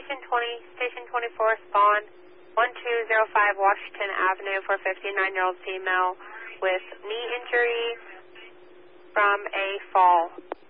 Station 20, Station 24, spawn 1205 Washington Avenue for 59-year-old female with knee injury from a fall.